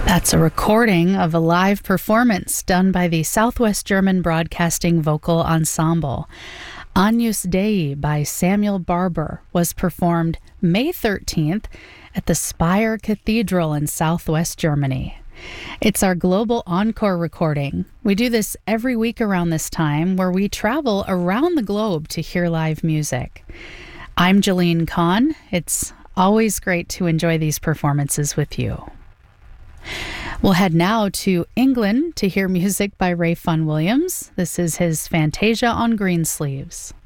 That's a recording of a live performance done by the Southwest German Broadcasting Vocal Ensemble. Agnus Dei by Samuel Barber was performed May 13th at the Speyer Cathedral in Southwest Germany. It's our global encore recording. We do this every week around this time, where we travel around the globe to hear live music. I'm Jalene Kahn. It's always great to enjoy these performances with you. We'll head now to England to hear music by Ray Vaughan Williams. This is his Fantasia on Greensleeves.